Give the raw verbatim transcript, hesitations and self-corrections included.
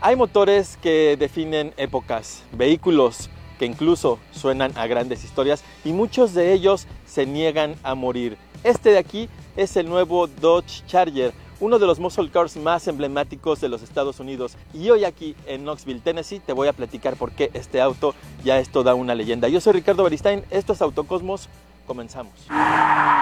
Hay motores que definen épocas, vehículos que incluso suenan a grandes historias y muchos de ellos se niegan a morir. Este de aquí es el nuevo Dodge Charger, uno de los muscle cars más emblemáticos de los Estados Unidos. Y hoy aquí en Knoxville, Tennessee, te voy a platicar por qué este auto ya es toda una leyenda. Yo soy Ricardo Beristain, esto es Autocosmos, comenzamos.